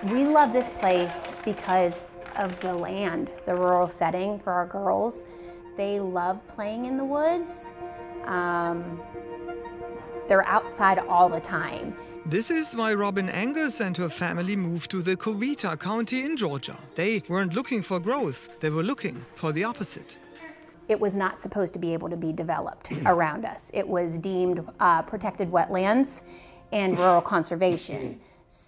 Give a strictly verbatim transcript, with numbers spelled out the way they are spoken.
We love this place because of the land, the rural setting for our girls. They love playing in the woods. Um, they're outside all the time. This is why Robin Angus and her family moved to the Coweta County in Georgia. They weren't looking for growth, they were looking for the opposite. It was not supposed to be able to be developed around us. It was deemed uh, protected wetlands and rural conservation.